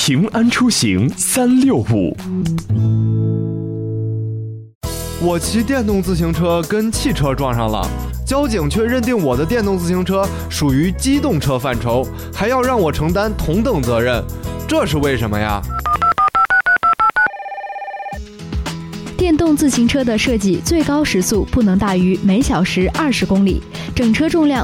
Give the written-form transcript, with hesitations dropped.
平安出行365。 我骑电动自行车跟汽车撞上了，交警却认定我的电动自行车属于机动车范畴，还要让我承担同等责任，这是为什么呀？ 电动自行车的设计最高时速不能大于每小时20公里，整车重量